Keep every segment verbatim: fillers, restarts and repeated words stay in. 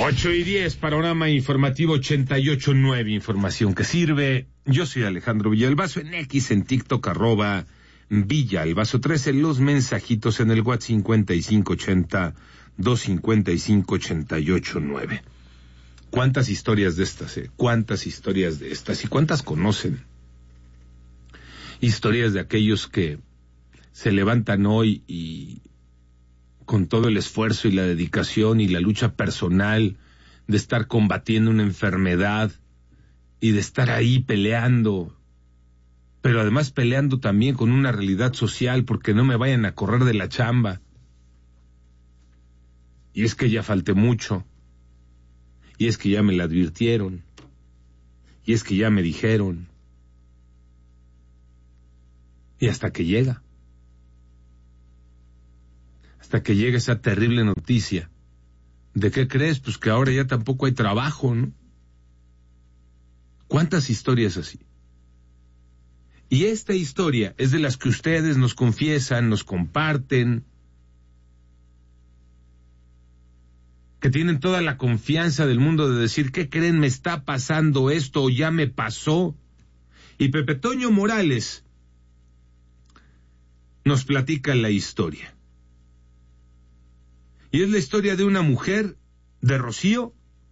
Ocho y diez, panorama informativo ochenta y ocho nueve, información que sirve. Yo soy Alejandro Villalbazo, en X, en TikTok, arroba Villalbazo trece, los mensajitos en el WhatsApp cincuenta y cinco ochenta, doscientos cincuenta y cinco, ochenta y ocho nueve. ¿Cuántas historias de estas, eh? ¿Cuántas historias de estas? ¿Y cuántas conocen? Historias de aquellos que se levantan hoy y con todo el esfuerzo y la dedicación y la lucha personal de estar combatiendo una enfermedad y de estar ahí peleando, pero además peleando también con una realidad social porque no me vayan a correr de la chamba. Y es que ya falté mucho, y es que ya me la advirtieron, y es que ya me dijeron, y hasta que llega. Hasta que llega esa terrible noticia. ¿De qué crees? Pues que ahora ya tampoco hay trabajo, ¿no? ¿Cuántas historias así? Y esta historia es de las que ustedes nos confiesan, nos comparten, que tienen toda la confianza del mundo de decir, ¿qué creen? Me está pasando esto o ya me pasó. Y Pepe Toño Morales nos platica la historia. Y es la historia de una mujer, de Rocío,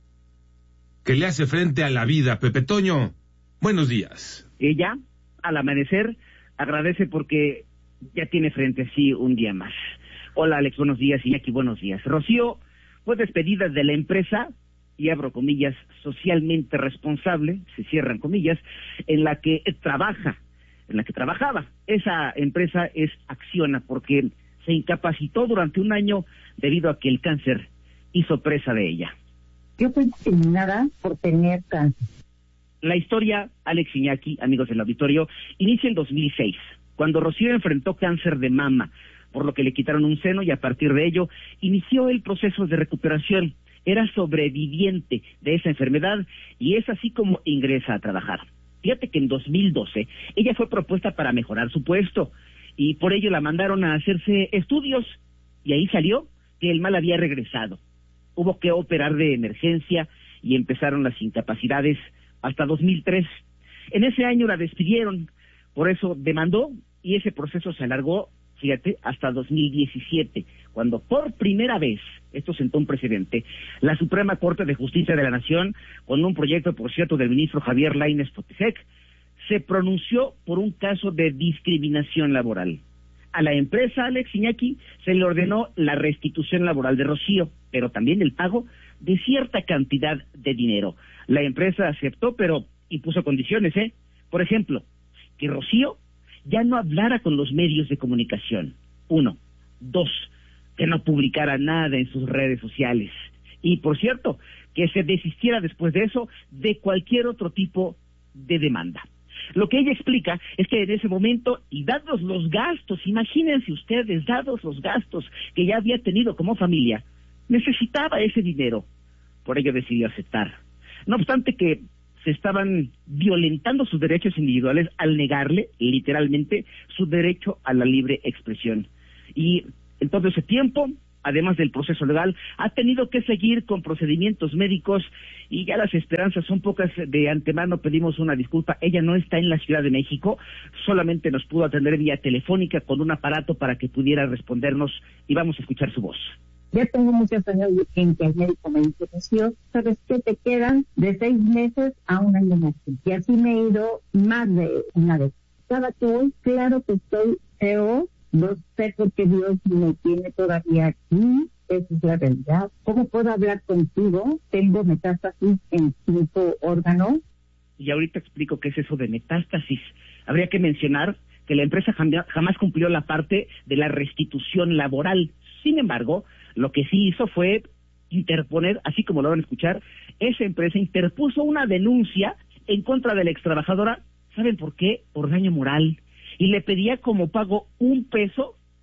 que le hace frente a la vida. Pepe Toño, buenos días. Ella, al amanecer, agradece porque ya tiene frente a sí un día más. Hola Alex, buenos días, Iñaki, buenos días. Rocío fue despedida de la empresa, y abro comillas, socialmente responsable, se cierran comillas, en la que trabaja, en la que trabajaba. Esa empresa es Acciona, porque se incapacitó durante un año debido a que el cáncer hizo presa de ella. Yo fui discriminada por tener cáncer. La historia, Alex, Iñaki, amigos del auditorio, inicia en dos mil seis, cuando Rocío enfrentó cáncer de mama, por lo que le quitaron un seno y a partir de ello inició el proceso de recuperación. Era sobreviviente de esa enfermedad y es así como ingresa a trabajar. Fíjate que en dos mil doce ella fue propuesta para mejorar su puesto y por ello la mandaron a hacerse estudios y ahí salió que el mal había regresado. Hubo que operar de emergencia y empezaron las incapacidades hasta dos mil tres. En ese año la despidieron, por eso demandó y ese proceso se alargó, fíjate, hasta dos mil diecisiete, cuando por primera vez, esto sentó un precedente, la Suprema Corte de Justicia de la Nación, con un proyecto, por cierto, del ministro Javier Lainez Potisek, se pronunció por un caso de discriminación laboral. A la empresa, Alex, Iñaki, se le ordenó la restitución laboral de Rocío, pero también el pago de cierta cantidad de dinero. La empresa aceptó, pero impuso condiciones, ¿eh? Por ejemplo, que Rocío ya no hablara con los medios de comunicación. Uno. Dos, que no publicara nada en sus redes sociales. Y, por cierto, que se desistiera después de eso de cualquier otro tipo de demanda. Lo que ella explica es que en ese momento, y dados los gastos, imagínense ustedes, dados los gastos que ya había tenido como familia, necesitaba ese dinero. Por ello decidió aceptar. No obstante que se estaban violentando sus derechos individuales al negarle, literalmente, su derecho a la libre expresión. Y en todo ese tiempo, además del proceso legal, ha tenido que seguir con procedimientos médicos y ya las esperanzas son pocas. De antemano pedimos una disculpa. Ella no está en la Ciudad de México, solamente nos pudo atender vía telefónica con un aparato para que pudiera respondernos y vamos a escuchar su voz. Ya tengo muchos años en que el médico me dice, Rocío, ¿sabes qué? Te quedan de seis meses a un año más. Y así me he ido más de una vez. Cada que voy, claro que estoy peor. No sé por qué Dios me tiene todavía aquí. Esa es la realidad. ¿Cómo puedo hablar contigo? Tengo metástasis en cinco órganos. Y ahorita explico qué es eso de metástasis. Habría que mencionar que la empresa jamás cumplió la parte de la restitución laboral. Sin embargo, lo que sí hizo fue interponer, así como lo van a escuchar, esa empresa interpuso una denuncia en contra de la extrabajadora. ¿Saben por qué? Por daño moral. Y le pedía como pago un peso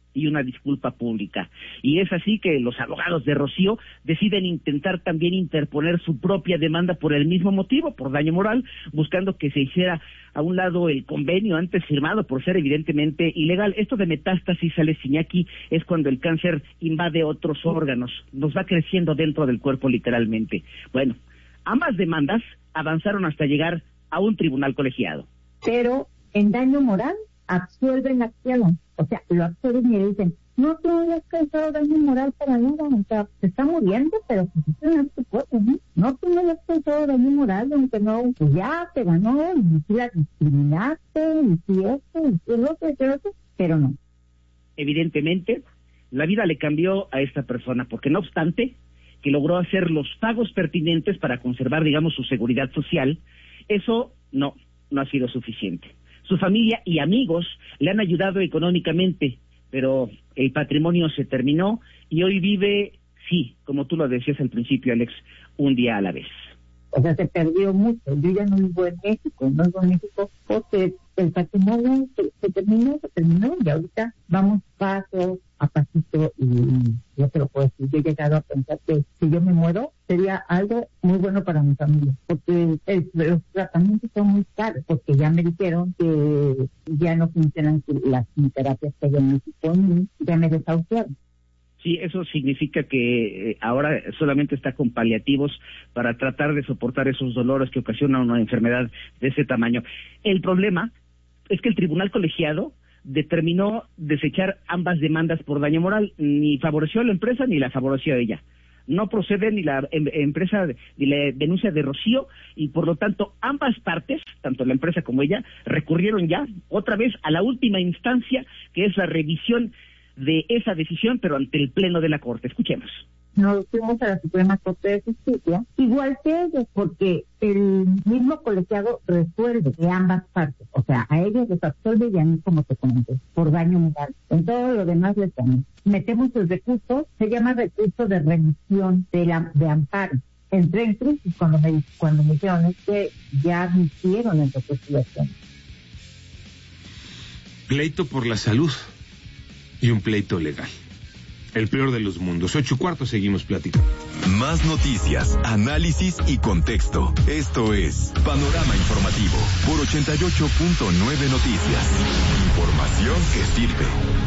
y una disculpa pública. Y es así que los abogados de Rocío deciden intentar también interponer su propia demanda por el mismo motivo, por daño moral, buscando que se hiciera a un lado el convenio antes firmado por ser evidentemente ilegal. Esto de metástasis, Alex Iñaki, es cuando el cáncer invade otros órganos, nos va creciendo dentro del cuerpo literalmente. Bueno, ambas demandas avanzaron hasta llegar a un tribunal colegiado. Pero en daño moral absuelven la acción, o sea, lo absuelven y le dicen, no, tú no has causado daño moral para nada, o sea, se está muriendo, pero pues eso no es tu cosa, ¿no? No, tú no has causado daño moral, aunque no, pues ya te ganó, y tú la discriminaste, y si esto, y si lo otro, y lo otro, pero no. Evidentemente, la vida le cambió a esta persona, porque no obstante que logró hacer los pagos pertinentes para conservar, digamos, su seguridad social, eso no, no ha sido suficiente. Su familia y amigos le han ayudado económicamente, pero el patrimonio se terminó y hoy vive, sí, como tú lo decías al principio, Alex, un día a la vez. O sea, se perdió mucho. Yo ya no vivo en México, no vivo en México porque el patrimonio se, se terminó, se terminó y ahorita vamos paso a pasito y yo te lo puedo decir. Yo he llegado a pensar que si yo me muero sería algo muy bueno para mi familia, porque el, los tratamientos son muy caros, porque ya me dijeron que ya no funcionan las terapias que hay en México y ya me desahuciaron. Sí, eso significa que eh, ahora solamente está con paliativos para tratar de soportar esos dolores que ocasiona una enfermedad de ese tamaño. El problema es que el tribunal colegiado determinó desechar ambas demandas por daño moral, ni favoreció a la empresa ni la favoreció a ella. No procede ni la em, empresa ni la denuncia de Rocío y por lo tanto ambas partes, tanto la empresa como ella, recurrieron ya otra vez a la última instancia, que es la revisión de esa decisión, pero ante el Pleno de la Corte. Escuchemos. Nos fuimos a la Suprema Corte de Justicia, igual que ellos, porque el mismo colegiado resuelve de ambas partes, o sea, a ellos les absuelve y a mí, como te comenté, por daño moral. En todo lo demás les damos. Metemos el recurso, se llama recurso de remisión de, la, de amparo. Entré en crisis cuando me, cuando me dijeron, es que ya admitieron el recurso de acción. Pleito por la salud y un pleito legal. El peor de los mundos. Ocho cuartos, seguimos platicando. Más noticias, análisis y contexto. Esto es Panorama Informativo por ochenta y ocho punto nueve Noticias. Información que sirve.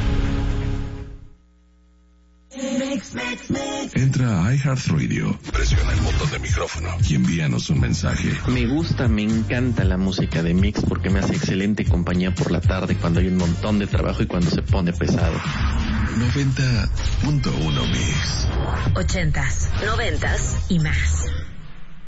Entra a iHeartRadio, presiona el botón de micrófono y envíanos un mensaje. Me gusta, me encanta la música de Mix porque me hace excelente compañía por la tarde cuando hay un montón de trabajo y cuando se pone pesado. noventa punto uno Mix. Ochentas, noventas y más.